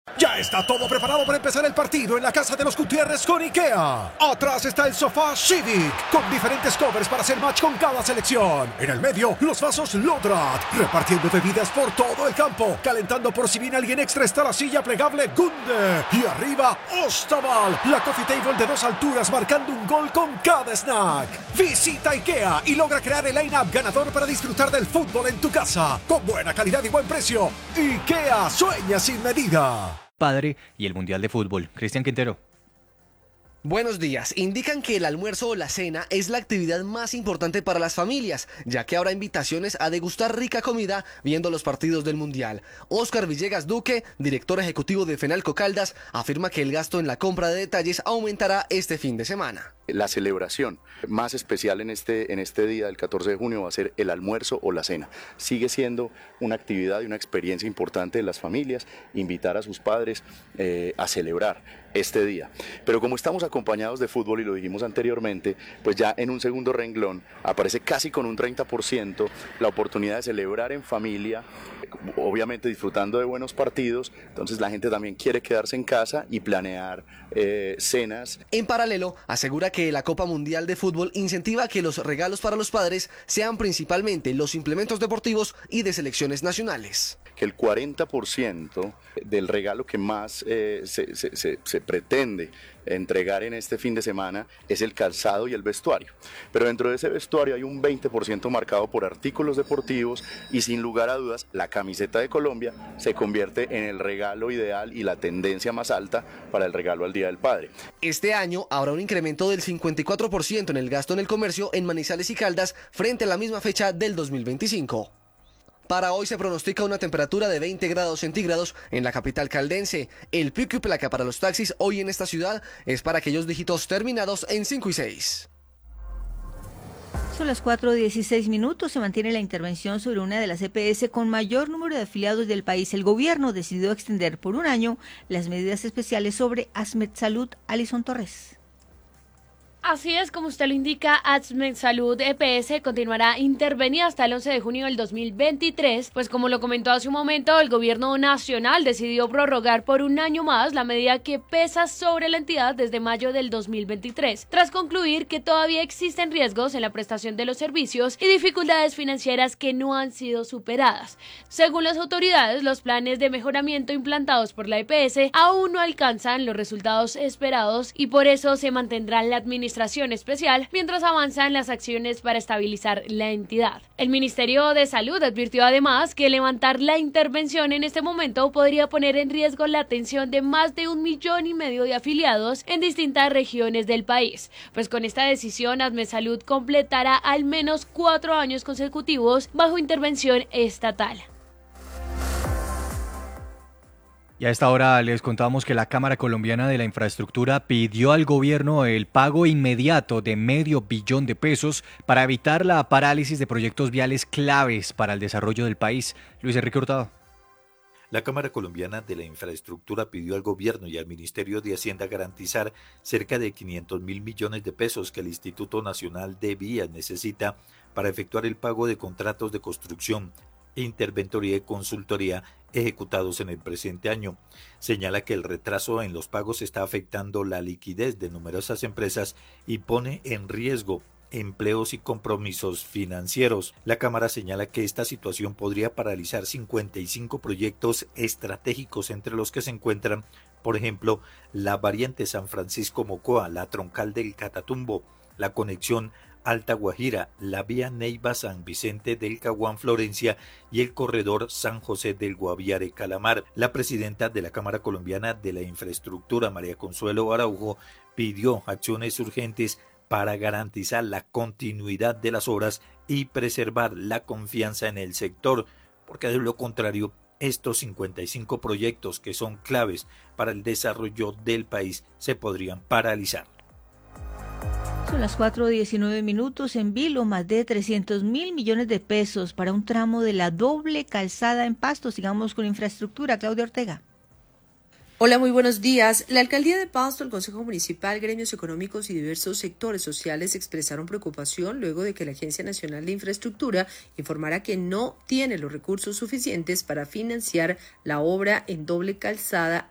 Ya está todo preparado para empezar el partido en la casa de los Gutiérrez con IKEA. Atrás está el sofá Civic, con diferentes covers para hacer match con cada selección. En el medio, los vasos Lodrat, repartiendo bebidas por todo el campo. Calentando por si viene alguien extra está la silla plegable Gunde. Y arriba, Ostaval, la coffee table de 2 alturas marcando un gol con cada snack. Visita IKEA y logra crear el line-up ganador para disfrutar del fútbol en tu casa. Con buena calidad y buen precio. IKEA sueña sin medida. Padre y el Mundial de Fútbol. Cristian Quintero. Buenos días. Indican que el almuerzo o la cena es la actividad más importante para las familias, ya que habrá invitaciones a degustar rica comida viendo los partidos del Mundial. Óscar Villegas Duque, director ejecutivo de Fenalco Caldas, afirma que el gasto en la compra de detalles aumentará este fin de semana. La celebración más especial en este día del 14 de junio va a ser el almuerzo o la cena. Sigue siendo una actividad y una experiencia importante de las familias, invitar a sus padres a celebrar este día. Pero como estamos acompañados de fútbol y lo dijimos anteriormente, pues ya en un segundo renglón aparece casi con un 30% la oportunidad de celebrar en familia, obviamente disfrutando de buenos partidos. Entonces la gente también quiere quedarse en casa y planear cenas. En paralelo, asegura que la Copa Mundial de Fútbol incentiva que los regalos para los padres sean principalmente los implementos deportivos y de selecciones nacionales. Que el 40% del regalo que más se pretende entregar en este fin de semana es el calzado y el vestuario. Pero dentro de ese vestuario hay un 20% marcado por artículos deportivos y sin lugar a dudas la camiseta de Colombia se convierte en el regalo ideal y la tendencia más alta para el regalo al Día del Padre. Este año habrá un incremento del 54% en el gasto en el comercio en Manizales y Caldas frente a la misma fecha del 2025. Para hoy se pronostica una temperatura de 20 grados centígrados en la capital caldense. El pico y placa para los taxis hoy en esta ciudad es para aquellos dígitos terminados en 5 y 6. Son las 4:16. Se mantiene la intervención sobre una de las EPS con mayor número de afiliados del país. El gobierno decidió extender por un año las medidas especiales sobre ASMED Salud. Alison Torres. Así es, como usted lo indica, ASMED Salud EPS continuará intervenida hasta el 11 de junio del 2023, pues como lo comentó hace un momento, el gobierno nacional decidió prorrogar por un año más la medida que pesa sobre la entidad desde mayo del 2023, tras concluir que todavía existen riesgos en la prestación de los servicios y dificultades financieras que no han sido superadas. Según las autoridades, los planes de mejoramiento implantados por la EPS aún no alcanzan los resultados esperados y por eso se mantendrá la administración especial mientras avanzan las acciones para estabilizar la entidad. El Ministerio de Salud advirtió además que levantar la intervención en este momento podría poner en riesgo la atención de más de 1,5 millones de afiliados en distintas regiones del país. Pues con esta decisión, ASMED Salud completará al menos 4 años consecutivos bajo intervención estatal. Y a esta hora les contábamos que la Cámara Colombiana de la Infraestructura pidió al gobierno el pago inmediato de $500 millones para evitar la parálisis de proyectos viales claves para el desarrollo del país. Luis Enrique Hurtado. La Cámara Colombiana de la Infraestructura pidió al gobierno y al Ministerio de Hacienda garantizar cerca de $500 millones que el Instituto Nacional de Vías necesita para efectuar el pago de contratos de construcción, interventoría y consultoría ejecutados en el presente año. Señala que el retraso en los pagos está afectando la liquidez de numerosas empresas y pone en riesgo empleos y compromisos financieros. La Cámara señala que esta situación podría paralizar 55 proyectos estratégicos, entre los que se encuentran, por ejemplo, la variante San Francisco-Mocoa, la troncal del Catatumbo, la conexión Alta Guajira, la vía Neiva-San Vicente del Caguán-Florencia y el corredor San José del Guaviare-Calamar. La presidenta de la Cámara Colombiana de la Infraestructura, María Consuelo Araujo, pidió acciones urgentes para garantizar la continuidad de las obras y preservar la confianza en el sector, porque de lo contrario, estos 55 proyectos que son claves para el desarrollo del país se podrían paralizar. Son las 4:19. En Vilo, más de $300 millones para un tramo de la doble calzada en Pasto. Sigamos con infraestructura. Claudia Ortega. Hola, muy buenos días. La Alcaldía de Pasto, el Consejo Municipal, gremios económicos y diversos sectores sociales expresaron preocupación luego de que la Agencia Nacional de Infraestructura informara que no tiene los recursos suficientes para financiar la obra en doble calzada